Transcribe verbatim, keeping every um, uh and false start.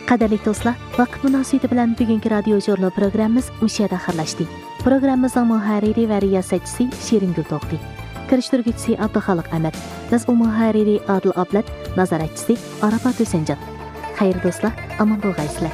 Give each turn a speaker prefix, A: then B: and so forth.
A: Qadirli do'stlar, vaqt munosabati bilan bugungi radio jurnal programmamiz o'sha yerda xayrlashdi. Programmamizning muharriri va riyosatchisi Shiringul To'xti, kirishtiruvchisi Abduxoliq Ahmad, mas'ul muharriri Adil Ablat, nazoratchisi Arafat Husanjon. Xayr do'stlar, omon bo'lgaysizlar.